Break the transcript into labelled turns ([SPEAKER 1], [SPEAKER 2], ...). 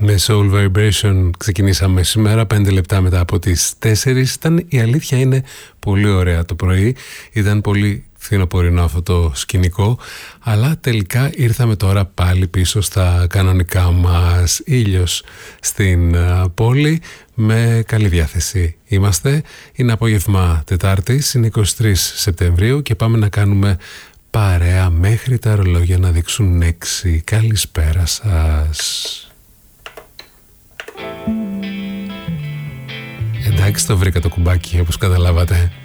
[SPEAKER 1] Με Soul Vibration ξεκινήσαμε σήμερα 5 λεπτά μετά από τις 4. Η αλήθεια είναι πολύ ωραία το πρωί. Ήταν πολύ φθινοπορεινό αυτό το σκηνικό, αλλά τελικά ήρθαμε τώρα πάλι πίσω στα κανονικά μας. Ήλιος στην πόλη, με καλή διάθεση είμαστε. Είναι απόγευμα Τετάρτης, είναι 23 Σεπτεμβρίου και πάμε να κάνουμε παρέα μέχρι τα ρολόγια να δείξουν 6. Καλησπέρα σας. Εντάξει, το βρήκα το κουμπάκι όπως καταλάβατε.